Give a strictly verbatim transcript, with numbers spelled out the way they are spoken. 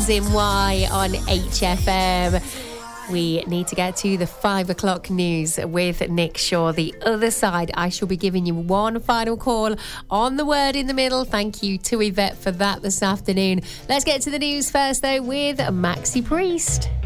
As In Why on H F M. We need to get to the five o'clock news with Nick Shaw. The other side, I shall be giving you one final call on the word in the middle. Thank you to Yvette for that this afternoon. Let's get to the news first, though, with Maxi Priest.